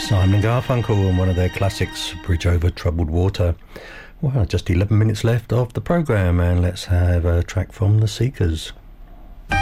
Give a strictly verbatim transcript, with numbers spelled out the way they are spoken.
Simon and Garfunkel and one of their classics, Bridge Over Troubled Water. Well, just eleven minutes left of the programme, and let's have a track from The Seekers.